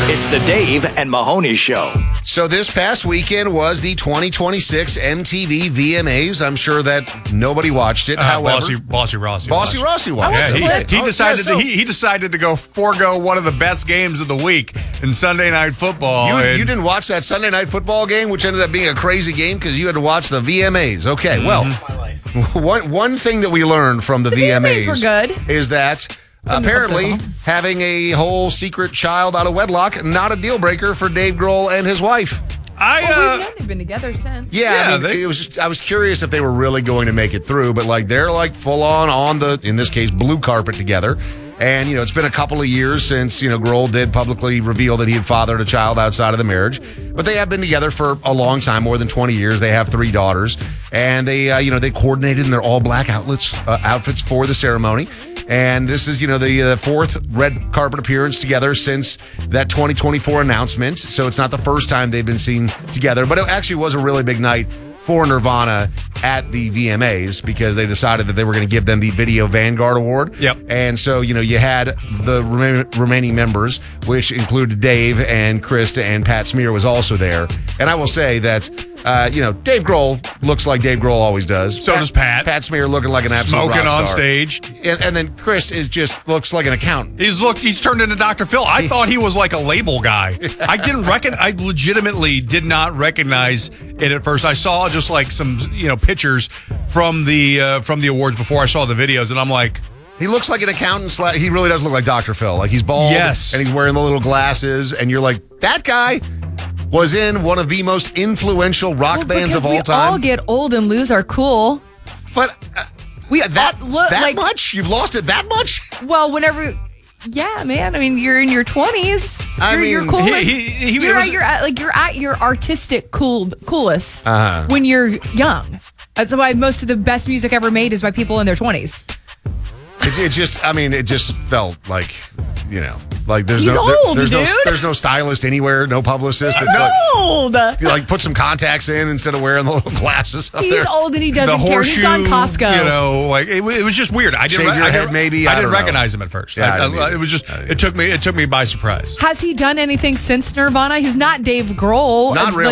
It's the Dave and Mahoney Show. So this past weekend was the 2026 MTV VMAs. I'm sure that nobody watched it. However, Bossy Rossi Rossi watched Yeah, it. he decided to go forego one of the best games of the week in Sunday Night Football. You didn't watch that Sunday Night Football game, which ended up being a crazy game because you had to watch the VMAs. Okay, well, one thing that we learned from the VMAs were good. is that apparently having a whole secret child out of wedlock, not a deal breaker for Dave Grohl and his wife. They've been together since. I was curious if they were really going to make it through, but they're full on the, in this case, blue carpet together. And, it's been a couple of years since, Grohl did publicly reveal that he had fathered a child outside of the marriage. But they have been together for a long time, more than 20 years. They have 3 daughters. And they, they coordinated in their all-black outfits for the ceremony. And this is, the 4th red carpet appearance together since that 2024 announcement. So it's not the first time they've been seen together. But it actually was a really big night for Nirvana at the VMAs because they decided that they were going to give them the Video Vanguard Award. Yep. And so, you had the remaining members, which included Dave and Krista, and Pat Smear was also there. And I will say that, Dave Grohl looks like Dave Grohl always does. So does Pat. Pat Smear looking like an absolute Smoking rock on star. stage. And then Chris looks like an accountant. He's turned into Dr. Phil. I thought he was like a label guy. I legitimately did not recognize it at first. I saw just some, pictures from the awards before I saw the videos, and I'm like, he looks like an accountant. He really does look like Dr. Phil. He's bald. Yes. And he's wearing the little glasses, and you're like, that guy was in one of the most influential rock bands of all time. We all get old and lose our cool. But much? You've lost it that much? Well, whenever, yeah, man. I mean, you're in your 20s. You're coolest. You're at your artistic coolest when you're young. That's why most of the best music ever made is by people in their 20s. It just felt like, there's He's old, dude. There's no stylist anywhere, no publicist. He's old. Put some contacts in instead of wearing the little glasses up there. He's old and he doesn't care. He's on Costco. It was just weird. I didn't recognize him at first. Yeah, it took me by surprise. Has he done anything since Nirvana? He's not Dave Grohl. Not really.